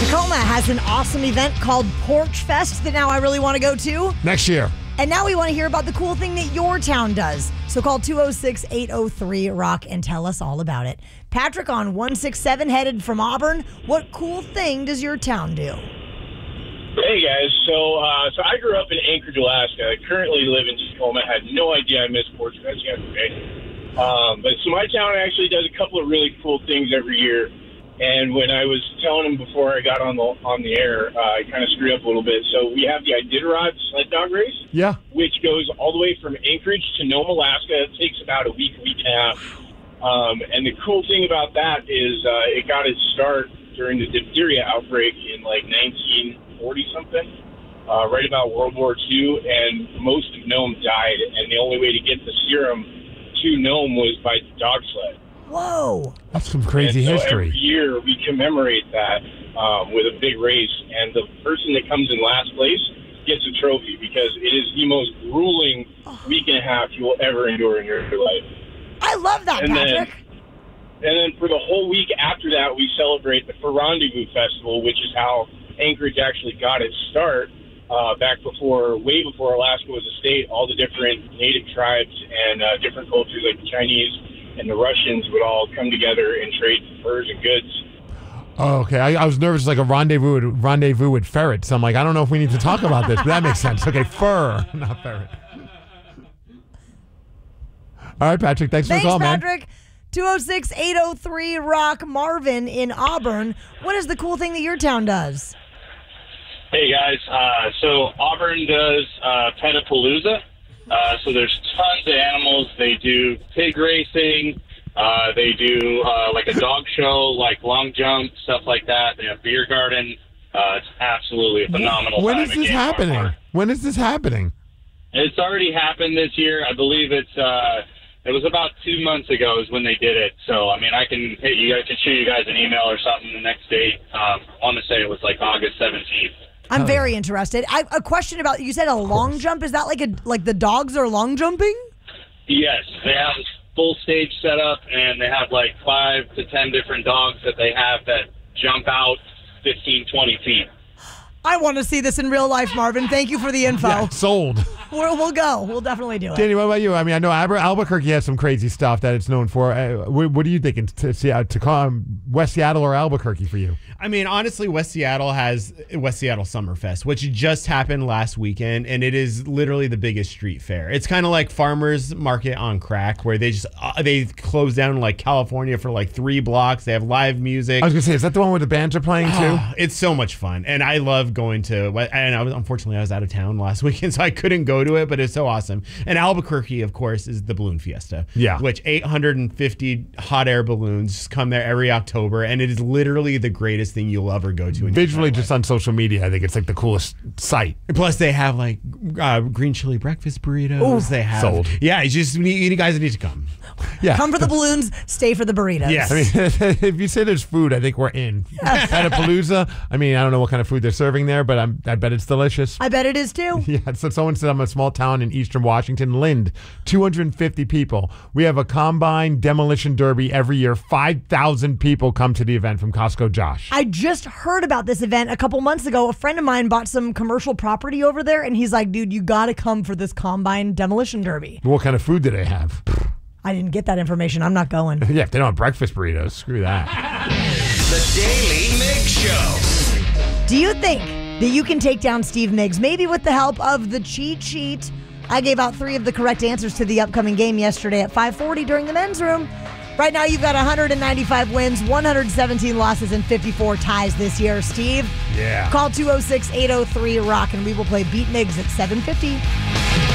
Tacoma has an awesome event called Porch Fest that now I really want to go to. Next year. And now we want to hear about the cool thing that your town does. So call 206-803-ROCK and tell us all about it. Patrick on 167 headed from Auburn. What cool thing does your town do? Hey guys, so I grew up in Anchorage, Alaska. I currently live in Tacoma. I had no idea I missed Porch Fest yesterday. But so my town actually does a couple of really cool things every year. And when I was telling them before I got on the air, I kind of screwed up a little bit. So we have the Iditarod sled dog race, which goes all the way from Anchorage to Nome, Alaska. It takes about a week and a half. And the cool thing about that is it got its start during the diphtheria outbreak in like 1940-something, right about World War II, and most of Nome died. And the only way to get the serum to Nome was by dog sled. Whoa. That's some crazy history. Every year we commemorate that with a big race, and the person that comes in last place gets a trophy because it is the most grueling week and a half you will ever endure in your life. I love that, Patrick. And then for the whole week after that, we celebrate the Rendezvous Festival, which is how Anchorage actually got its start way before Alaska was a state. All the different native tribes and different cultures like the Chinese and the Russians would all come together and trade furs and goods. Oh, okay. I was nervous, like a rendezvous with ferrets. So I'm like, I don't know if we need to talk about this, but that makes sense. Okay, fur, not ferret. All right, Patrick. Thanks for the call, Patrick. 206-803-ROCK. Marvin in Auburn. What is the cool thing that your town does? Hey, guys. So Auburn does Petapalooza. So there's tons of animals. They do pig racing. They do like a dog show, like long jump, stuff like that. They have beer garden. It's absolutely a phenomenal When time is this happening? When is this happening? It's already happened this year. I believe it was about 2 months ago is when they did it. So, I mean, I can shoot you guys an email or something the next date. I want to say it was like August 17th. I'm very interested. A question about, you said a long jump. Is that like the dogs are long jumping? Yes, they have a full stage set up, and they have like 5 to 10 different dogs that they have that jump out 15, 20 feet. I want to see this in real life, Marvin. Thank you for the info. Yeah, sold. We'll go. We'll definitely do it. Danny, what about you? I mean, I know Albuquerque has some crazy stuff that it's known for. What are you thinking? To call West Seattle or Albuquerque for you? I mean, honestly, West Seattle has West Seattle Summerfest, which just happened last weekend, and it is literally the biggest street fair. It's kind of like Farmers Market on crack, where they close down like California for like 3 blocks. They have live music. I was gonna say, is that the one where the bands are playing too? It's so much fun, and I love going to. And unfortunately I was out of town last weekend, so I couldn't go to it, but it's so awesome. And Albuquerque, of course, is the Balloon Fiesta. Yeah, which 850 hot air balloons come there every October, and it is literally the greatest thing you'll ever go to. Visually, just on social media, I think it's like the coolest sight. Plus, they have like green chili breakfast burritos. Ooh, they have sold. Yeah, it's just you guys need to come. Yeah, come for the balloons, stay for the burritos. Yes, I mean, if you say there's food, I think we're in. Petapalooza. I mean, I don't know what kind of food they're serving there, but I bet it's delicious. I bet it is too. Yeah, so someone said I'm a small town in eastern Washington, Lind, 250 people. We have a combine demolition derby every year. 5,000 people come to the event from Costco Josh. I just heard about this event a couple months ago. A friend of mine bought some commercial property over there, and he's like, dude, you got to come for this combine demolition derby. What kind of food do they have? I didn't get that information. I'm not going. Yeah, if they don't have breakfast burritos, screw that. The Daily Mix Show. Do you think that you can take down Steve Miggs, maybe with the help of the cheat sheet? I gave out 3 of the correct answers to the upcoming game yesterday at 5:40 during the men's room. Right now, you've got 195 wins, 117 losses, and 54 ties this year. Steve, yeah. Call 206-803-ROCK, and we will play Beat Miggs at 7:50.